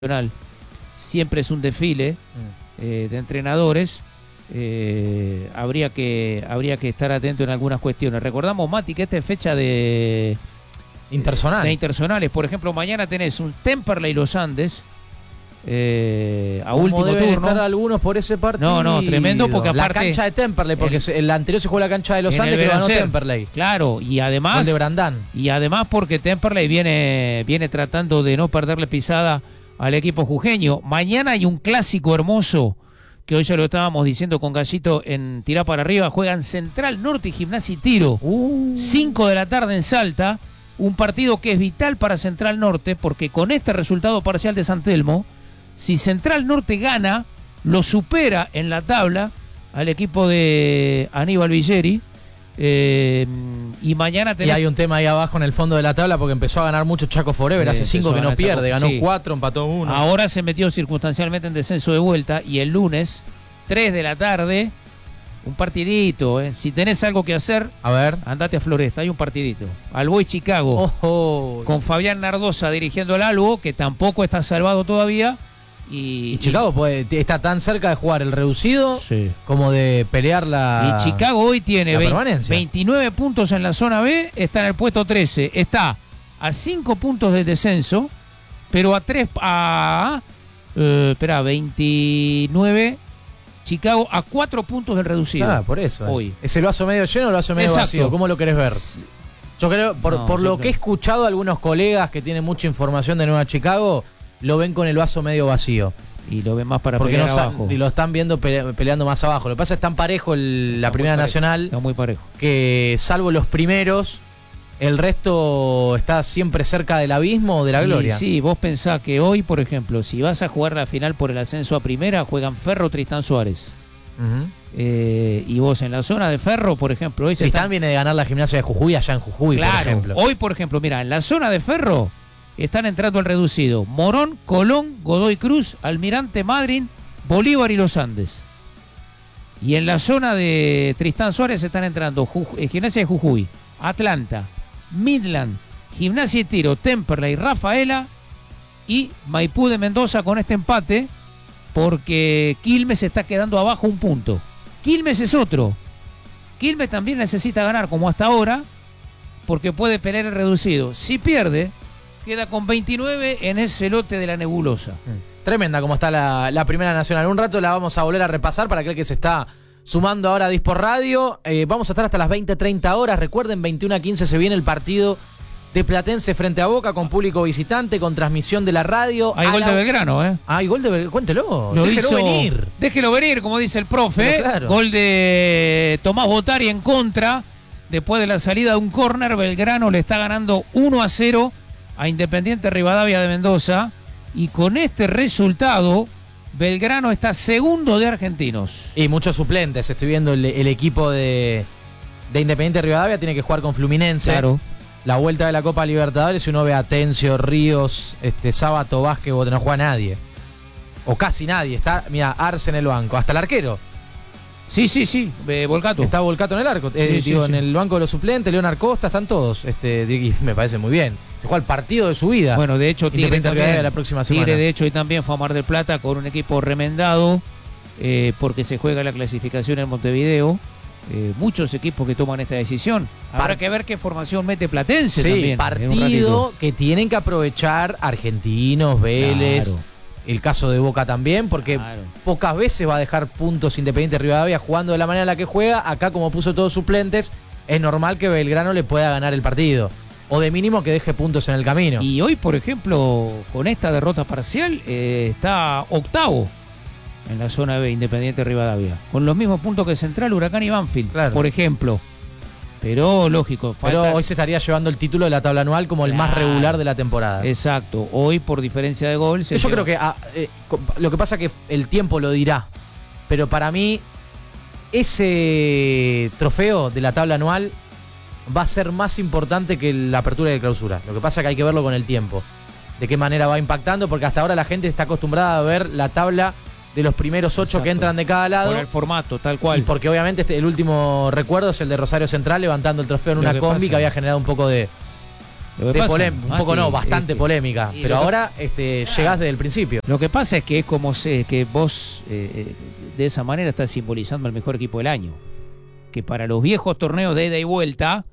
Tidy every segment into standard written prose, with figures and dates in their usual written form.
siempre es un desfile de entrenadores. Habría que estar atento en algunas cuestiones. Recordamos, Mati, que esta es fecha de interzonales. Por ejemplo, mañana tenés un Temperley Los Andes a último deben turno. Estar algunos por ese partido. No, tremendo, porque aparte la cancha de Temperley, porque el anterior se jugó la cancha de Los Andes, que ganó Temperley. Claro, y además el de Brandán. Y además porque Temperley viene tratando de no perderle pisada al equipo jujeño. Mañana hay un clásico hermoso que hoy ya lo estábamos diciendo con Gallito en Tirá para Arriba. Juegan Central Norte y Gimnasia y Tiro. 5 de la tarde en Salta. Un partido que es vital para Central Norte, porque con este resultado parcial de San Telmo, si Central Norte gana, lo supera en la tabla al equipo de Aníbal Villeri. Y mañana Y hay un tema ahí abajo en el fondo de la tabla, porque empezó a ganar mucho Chaco Forever. Hace 5 que no pierde, ganó 4, empató 1. Ahora se metió circunstancialmente en descenso de vuelta. Y el lunes, 3 de la tarde, un partidito. Si tenés algo que hacer, a ver, andate a Floresta, hay un partidito. Alboy Chicago, con Fabián Nardosa dirigiendo al Albo, que tampoco está salvado todavía. Y Chicago está tan cerca de jugar el reducido como de pelear la. Y Chicago hoy tiene 29 puntos en la zona B, está en el puesto 13, está a 5 puntos del descenso, pero a 29. Chicago a 4 puntos del reducido. Por eso. Hoy. ¿Es el vaso medio lleno o el vaso medio vacío? ¿Cómo lo querés ver? Yo creo, por lo que he escuchado, algunos colegas que tienen mucha información de Nueva Chicago lo ven con el vaso medio vacío. Y lo ven más para pelear abajo. Y lo están viendo peleando más abajo. Lo que pasa es tan parejo la Primera Nacional. Está muy parejo. Que salvo los primeros, el resto está siempre cerca del abismo o de la gloria. Sí, vos pensás que hoy, por ejemplo, si vas a jugar la final por el ascenso a Primera, juegan Ferro Tristán Suárez. Y vos en la zona de Ferro, por ejemplo, hoy Tristán viene de ganar la Gimnasia de Jujuy allá en Jujuy, claro, por ejemplo. Hoy, por ejemplo, mira, en la zona de Ferro están entrando al reducido Morón, Colón, Godoy Cruz, Almirante, Madryn, Bolívar y Los Andes. Y en la zona de Tristán Suárez están entrando Gimnasia de Jujuy, Atlanta, Midland, Gimnasia y Tiro, Temperley, Rafaela y Maipú de Mendoza con este empate, porque Quilmes está quedando abajo un punto. Quilmes es otro. Quilmes también necesita ganar como hasta ahora, porque puede pelear el reducido. Si pierde, queda con 29 en ese lote de la nebulosa. Tremenda como está la Primera Nacional. Un rato la vamos a volver a repasar para aquel que se está sumando ahora a Dispor Radio. Vamos a estar hasta las 20:30 horas. Recuerden, 21:15 se viene el partido de Platense frente a Boca, con público visitante, con transmisión de la radio. Hay gol de Belgrano, Hay gol de Belgrano, cuéntelo. Déjelo venir, como dice el profe. Claro. Gol de Tomás Botari en contra. Después de la salida de un córner, Belgrano le está ganando 1-0 a Independiente Rivadavia de Mendoza. Y con este resultado, Belgrano está segundo de Argentinos. Y muchos suplentes. Estoy viendo el equipo de Independiente Rivadavia. Tiene que jugar con Fluminense. Claro. La vuelta de la Copa Libertadores, uno ve a Atencio, Ríos, Sábato, Vázquez, no juega nadie. O casi nadie. Está, mira, Arce en el banco. Hasta el arquero. Sí. Volcato. Está Volcato en el arco. En el banco de los suplentes, Leonard Costa, están todos. Y me parece muy bien. Se juega el partido de su vida. Bueno, de hecho, Tigre también, la próxima semana. Tigre, de hecho, hoy también fue a Mar del Plata con un equipo remendado, porque se juega la clasificación en Montevideo. Muchos equipos que toman esta decisión. Habrá que ver qué formación mete Platense también. Partido que tienen que aprovechar Argentinos, Vélez, claro. El caso de Boca también, porque pocas veces va a dejar puntos Independiente Rivadavia jugando de la manera en la que juega. Acá, como puso todos suplentes, es normal que Belgrano le pueda ganar el partido. O de mínimo que deje puntos en el camino. Y hoy, por ejemplo, con esta derrota parcial, está octavo en la zona B, Independiente Rivadavia, con los mismos puntos que Central, Huracán y Banfield, claro, por ejemplo. Pero lógico. Pero hoy se estaría llevando el título de la tabla anual como el más regular de la temporada. Exacto. Hoy, por diferencia de gol, yo creo que lo que pasa es que el tiempo lo dirá. Pero para mí, ese trofeo de la tabla anual va a ser más importante que la apertura y la clausura. Lo que pasa es que hay que verlo con el tiempo. De qué manera va impactando, porque hasta ahora la gente está acostumbrada a ver la tabla de los primeros 8 que entran de cada lado. Con el formato, tal cual. Y porque obviamente el último recuerdo es el de Rosario Central levantando el trofeo en una combi que había generado un poco de Un poco no, bastante polémica. Pero ahora llegás desde el principio. Lo que pasa es que es como que vos de esa manera estás simbolizando el mejor equipo del año. Que para los viejos torneos de ida y vuelta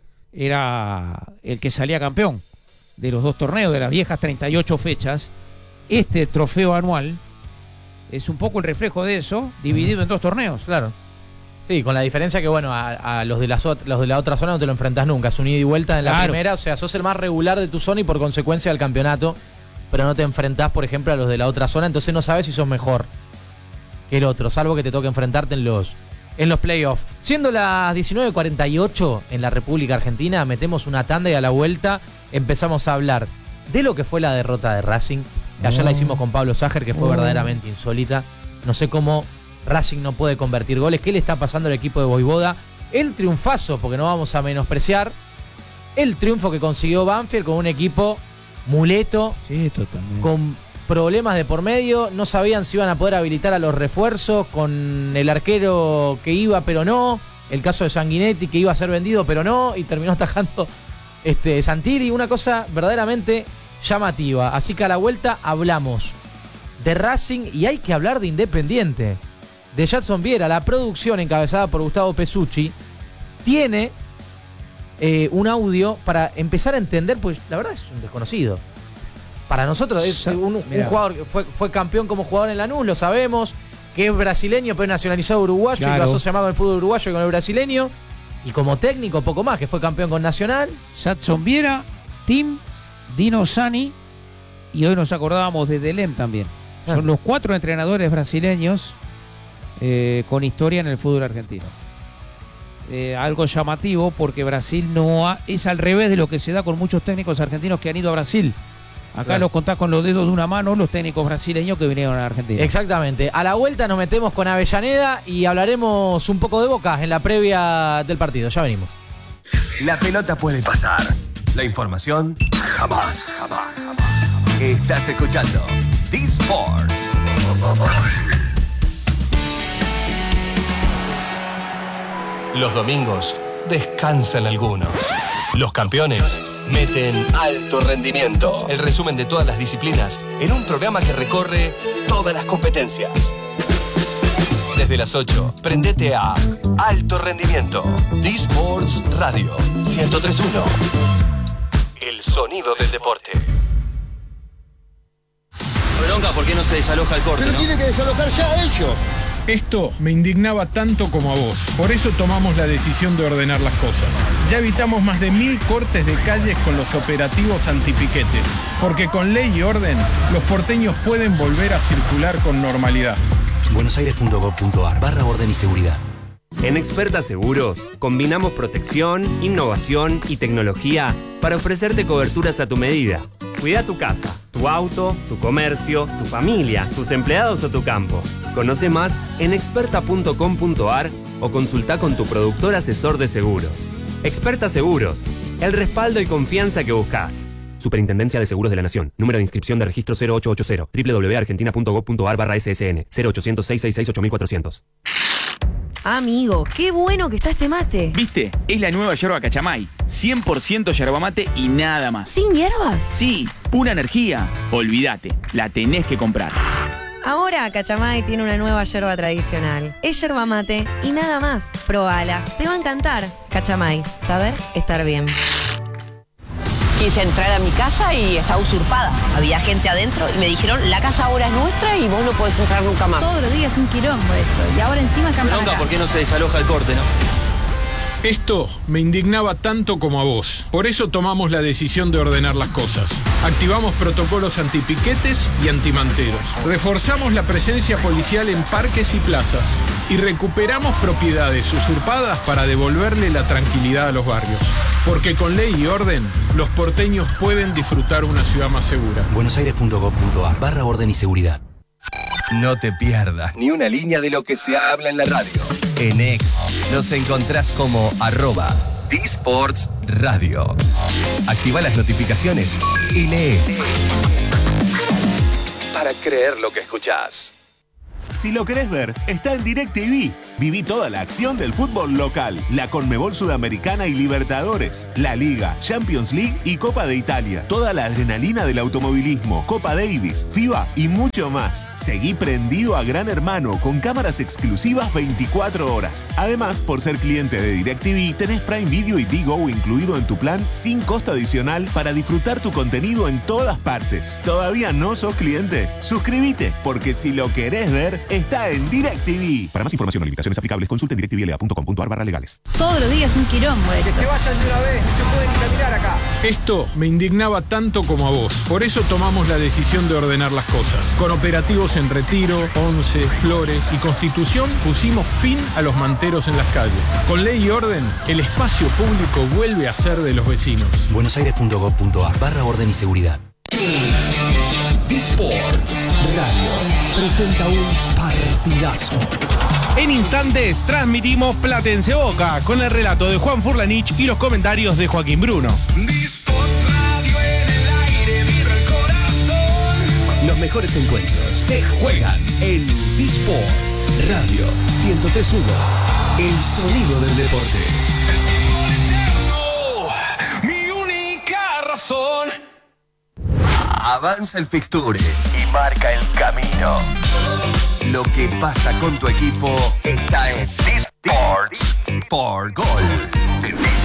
era el que salía campeón. De los dos torneos, de las viejas 38 fechas, este trofeo anual es un poco el reflejo de eso, dividido en dos torneos. Claro. Sí, con la diferencia que, bueno, a los de la otra zona no te lo enfrentás nunca. Es un ida y vuelta en la primera. O sea, sos el más regular de tu zona y por consecuencia del campeonato. Pero no te enfrentás, por ejemplo, a los de la otra zona. Entonces no sabes si sos mejor que el otro, salvo que te toque enfrentarte en los playoffs. Siendo las 19:48 en la República Argentina, metemos una tanda y a la vuelta empezamos a hablar de lo que fue la derrota de Racing. Que ayer la hicimos con Pablo Sager, que fue verdaderamente insólita. No sé cómo Racing no puede convertir goles. ¿Qué le está pasando al equipo de Voivoda? El triunfazo, porque no vamos a menospreciar el triunfo que consiguió Banfield con un equipo muleto, con problemas de por medio. No sabían si iban a poder habilitar a los refuerzos, con el arquero que iba pero no, el caso de Sanguinetti que iba a ser vendido pero no, y terminó atajando Santiri. Una cosa verdaderamente llamativa. Así que a la vuelta hablamos de Racing y hay que hablar de Independiente, de Jadson Viera. La producción encabezada por Gustavo Pesucci tiene un audio para empezar a entender, pues la verdad es un desconocido. Para nosotros es un jugador que fue campeón como jugador en Lanús, lo sabemos, que es brasileño pero nacionalizado uruguayo, y lo asocia más con el fútbol uruguayo que con el brasileño. Y como técnico poco más, que fue campeón con Nacional. Jadson Viera, Tim, Dino Sani, y hoy nos acordábamos de Delem también. Son los 4 entrenadores brasileños con historia en el fútbol argentino. Algo llamativo porque Brasil es al revés de lo que se da con muchos técnicos argentinos que han ido a Brasil. Acá los contás con los dedos de una mano los técnicos brasileños que vinieron a Argentina. Exactamente. A la vuelta nos metemos con Avellaneda y hablaremos un poco de Boca en la previa del partido. Ya venimos. La pelota puede pasar. La información jamás. Estás escuchando D-Sports. Los domingos descansan algunos. Los campeones meten alto rendimiento. El resumen de todas las disciplinas en un programa que recorre todas las competencias. Desde las 8, prendete a Alto Rendimiento. D-Sports Radio 103.1. El sonido del deporte. Bronca, ¿por qué no se desaloja el corte? Pero tienen que desalojar ya ellos. Esto me indignaba tanto como a vos. Por eso tomamos la decisión de ordenar las cosas. Ya evitamos más de 1000 cortes de calles con los operativos antipiquetes. Porque con ley y orden, los porteños pueden volver a circular con normalidad. buenosaires.gov.ar/orden y seguridad. En Experta Seguros, combinamos protección, innovación y tecnología para ofrecerte coberturas a tu medida. Cuida tu casa, tu auto, tu comercio, tu familia, tus empleados o tu campo. Conoce más en experta.com.ar o consulta con tu productor asesor de seguros. Experta Seguros, el respaldo y confianza que buscas. Superintendencia de Seguros de la Nación. Número de inscripción de registro 0880. www.argentina.gov.ar/SSN. 0800-666-8400. Amigo, qué bueno que está este mate. ¿Viste? Es la nueva yerba Cachamay. 100% yerba mate y nada más. ¿Sin hierbas? Sí, pura energía. Olvídate, la tenés que comprar. Ahora Cachamay tiene una nueva yerba tradicional. Es yerba mate y nada más. Probala, te va a encantar. Cachamay, saber estar bien. Quise entrar a mi casa y estaba usurpada. Había gente adentro y me dijeron, la casa ahora es nuestra y vos no podés entrar nunca más. Todos los días un quilombo esto. Y ahora encima cambiamos. Bronca, ¿por qué no se desaloja el corte, no? Esto me indignaba tanto como a vos. Por eso tomamos la decisión de ordenar las cosas. Activamos protocolos antipiquetes y antimanteros. Reforzamos la presencia policial en parques y plazas. Y recuperamos propiedades usurpadas para devolverle la tranquilidad a los barrios. Porque con ley y orden, los porteños pueden disfrutar una ciudad más segura. buenosaires.gov.ar/orden y seguridad. No te pierdas ni una línea de lo que se habla en la radio. En X nos encontrás como @D-Sports Radio. Activa las notificaciones y lee. Para creer lo que escuchás. si lo querés ver, está en DirecTV. Viví toda la acción del fútbol local, la Conmebol Sudamericana y Libertadores, la Liga, Champions League y Copa de Italia. Toda la adrenalina del automovilismo, Copa Davis, FIBA y mucho más. Seguí prendido a Gran Hermano con cámaras exclusivas 24 horas. Además, por ser cliente de DirecTV, tenés Prime Video y Digo incluido en tu plan sin costo adicional para disfrutar tu contenido en todas partes. ¿Todavía no sos cliente? Suscríbete, porque si lo querés ver, está en DirecTV. Para más información o limitaciones aplicables, consulten directvla.com.ar/legales. Todos los días un quilombo. Que se vayan de una vez, no se pueden ni caminar acá. Esto me indignaba tanto como a vos. Por eso tomamos la decisión de ordenar las cosas. Con operativos en Retiro, Once, Flores y Constitución pusimos fin a los manteros en las calles. Con ley y orden, el espacio público vuelve a ser de los vecinos. buenosaires.gov.ar/orden y seguridad. D-Sports Radio presenta un partidazo. En instantes transmitimos Platense Boca con el relato de Juan Furlanich y los comentarios de Joaquín Bruno. Los mejores encuentros se juegan en D-Sports Radio 103.1. El sonido del deporte. Mi única razón. Avanza el fixture y marca el camino. Lo que pasa con tu equipo está en D-Sports por Gol.